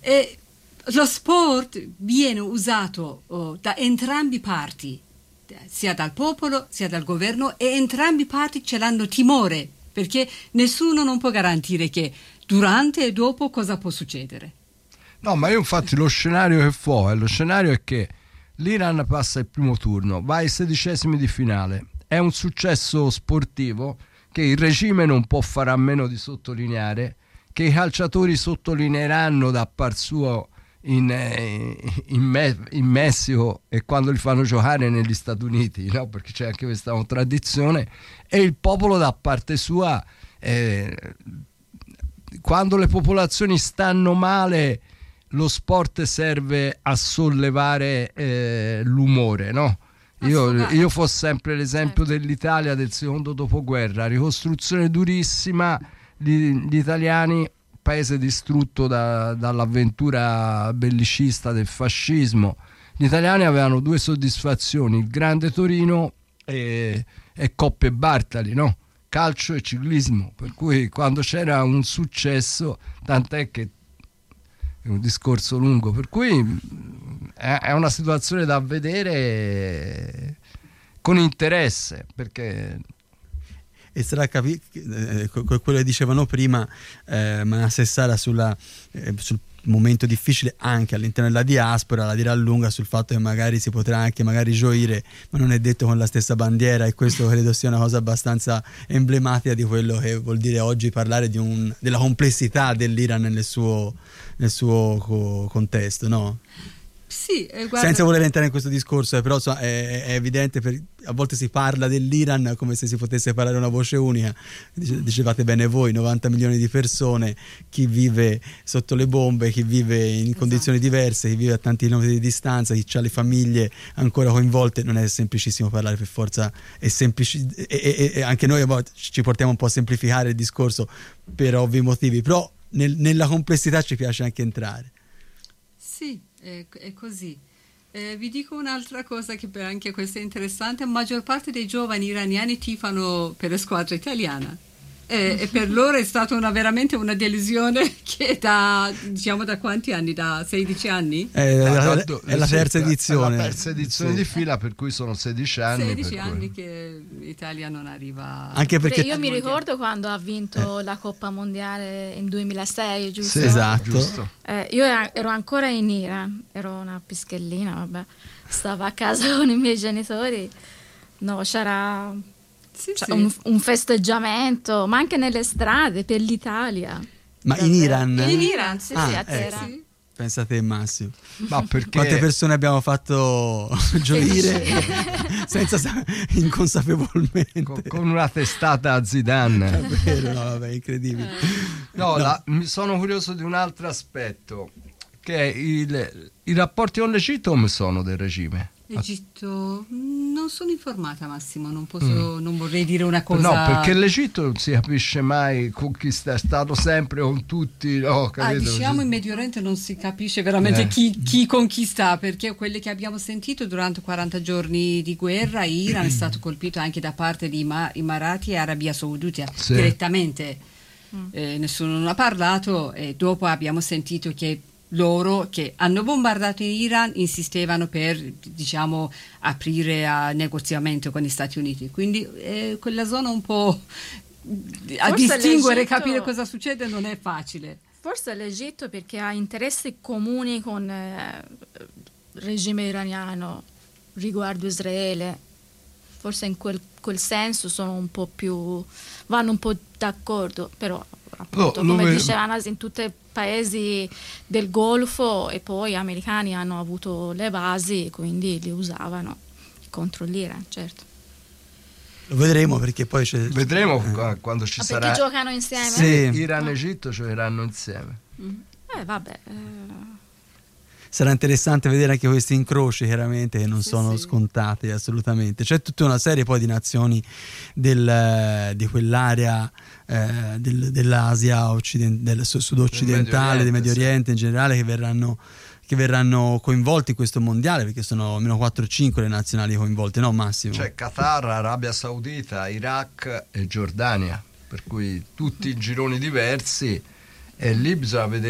E lo sport viene usato da entrambi i parti, sia dal popolo sia dal governo, e entrambi i parti ce l'hanno timore, perché nessuno non può garantire che durante e dopo cosa può succedere. No, ma io infatti lo scenario è che l'Iran passa il primo turno, va ai 16esimi di finale, è un successo sportivo che il regime non può fare a meno di sottolineare, che i calciatori sottolineeranno da par suo in Messico e quando li fanno giocare negli Stati Uniti, no? Perché c'è anche questa contraddizione, e il popolo da parte sua, quando le popolazioni stanno male, lo sport serve a sollevare l'umore, no? Io fo sempre l'esempio dell'Italia del secondo dopoguerra, ricostruzione durissima, gli italiani, paese distrutto dall'avventura bellicista del fascismo, gli italiani avevano due soddisfazioni: il Grande Torino e Coppe Bartali, no? Calcio e ciclismo, per cui quando c'era un successo, tant'è che è un discorso lungo, per cui è una situazione da vedere con interesse, perché e sarà quello che dicevano prima, Manasseh Sara, sul momento difficile anche all'interno della diaspora, la dirà lunga sul fatto che magari si potrà anche gioire, ma non è detto con la stessa bandiera, e questo credo sia una cosa abbastanza emblematica di quello che vuol dire oggi parlare della complessità dell'Iran nel suo contesto, no? Sì, guarda, senza voler entrare in questo discorso, però è evidente, a volte si parla dell'Iran come se si potesse parlare una voce unica. Dicevate bene voi, 90 milioni di persone, chi vive sotto le bombe, chi vive in condizioni diverse, chi vive a tanti chilometri di distanza, chi ha le famiglie ancora coinvolte. Non è semplicissimo parlare, per forza è e anche noi a volte ci portiamo un po' a semplificare il discorso per ovvi motivi, però nella complessità ci piace anche entrare. Sì, è così. Vi dico un'altra cosa che anche questa è interessante: la maggior parte dei giovani iraniani tifano per la squadra italiana, e per loro è stata veramente una delusione che da quanti anni? Da 16 anni? È la terza edizione. È la terza edizione di fila, per cui sono 16 anni. 16 anni che l'Italia non arriva. Anche perché io mi ricordo quando ha vinto la Coppa Mondiale in 2006, giusto? Sì, esatto. Giusto. Io ero ancora in Iran, ero una pischellina, vabbè. Stavo a casa con i miei genitori. No, c'era un festeggiamento, ma anche nelle strade per l'Italia. Ma in Iran? In Iran, sì, a Teheran. Sì. Pensate, Massimo. Ma perché quante persone abbiamo fatto gioire inconsapevolmente con una testata a Zidane. È vero, no, vabbè, incredibile. Mi sono curioso di un altro aspetto, che i rapporti con l'Egitto come sono del regime? Egitto, non sono informata, Massimo, non vorrei dire una cosa. No, perché l'Egitto non si capisce mai con chi è stato sempre con tutti, no, capito? In Medio Oriente non si capisce veramente chi conquista, perché quelle che abbiamo sentito durante 40 giorni di guerra, Iran è stato colpito anche da parte di Emirati e Arabia Saudita, direttamente. Nessuno non ha parlato, e dopo abbiamo sentito che loro che hanno bombardato in Iran insistevano per aprire a negoziamento con gli Stati Uniti, quindi quella zona un po' a distinguere, capire cosa succede non è facile. Forse l'Egitto perché ha interessi comuni con il regime iraniano riguardo Israele, forse in quel senso sono un po' più, vanno un po' d'accordo, però appunto, come diceva Anas, in tutti i paesi del Golfo, e poi gli americani hanno avuto le basi, quindi li usavano contro l'Iran, certo. Lo vedremo, perché poi vedremo quando ci sarà. Perché giocano insieme? Sì, Iran e Egitto giocheranno insieme. Vabbè. Sarà interessante vedere anche questi incroci, chiaramente, che non sono scontati assolutamente. C'è tutta una serie poi di nazioni di quell'area dell'Asia del sud-occidentale, del Medio Oriente in generale, che verranno coinvolti in questo mondiale, perché sono almeno 4 o 5 le nazionali coinvolte, no Massimo? C'è Qatar, Arabia Saudita, Iraq e Giordania, per cui tutti i gironi diversi, e lì bisogna vedere